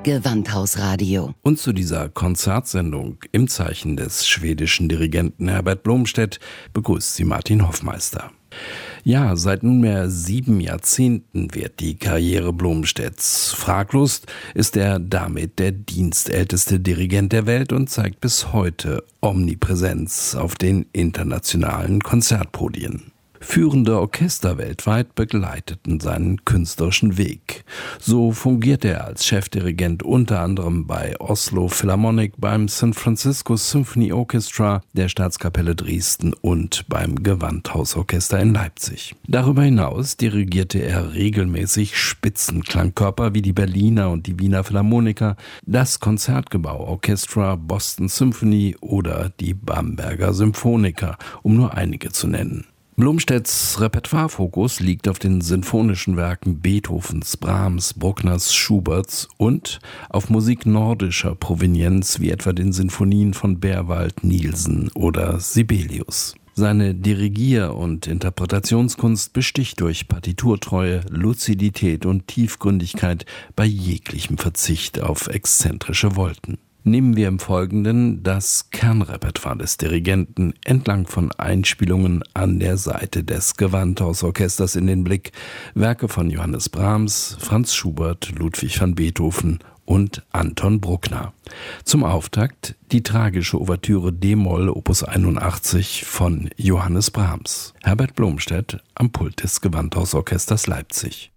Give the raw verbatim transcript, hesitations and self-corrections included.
Gewandhausradio. Und zu dieser Konzertsendung im Zeichen des schwedischen Dirigenten Herbert Blomstedt begrüßt sie Martin Hoffmeister. Ja, seit nunmehr sieben Jahrzehnten währt die Karriere Blomstedts. Fraglos ist er damit der dienstälteste Dirigent der Welt und zeigt bis heute Omnipräsenz auf den internationalen Konzertpodien. Führende Orchester weltweit begleiteten seinen künstlerischen Weg. So fungierte er als Chefdirigent unter anderem bei Oslo Philharmonic, beim San Francisco Symphony Orchestra, der Staatskapelle Dresden und beim Gewandhausorchester in Leipzig. Darüber hinaus dirigierte er regelmäßig Spitzenklangkörper wie die Berliner und die Wiener Philharmoniker, das Konzertgebouw Orchestra, Boston Symphony oder die Bamberger Symphoniker, um nur einige zu nennen. Blomstedts Repertoirefokus liegt auf den sinfonischen Werken Beethovens, Brahms, Bruckners, Schuberts und auf Musik nordischer Provenienz wie etwa den Sinfonien von Berwald, Nielsen oder Sibelius. Seine Dirigier- und Interpretationskunst besticht durch Partiturtreue, Luzidität und Tiefgründigkeit bei jeglichem Verzicht auf exzentrische Volten. Nehmen wir im Folgenden das Kernrepertoire des Dirigenten entlang von Einspielungen an der Seite des Gewandhausorchesters in den Blick. Werke von Johannes Brahms, Franz Schubert, Ludwig van Beethoven und Anton Bruckner. Zum Auftakt die tragische Ouvertüre D-Moll Opus einundachtzig von Johannes Brahms. Herbert Blomstedt am Pult des Gewandhausorchesters Leipzig.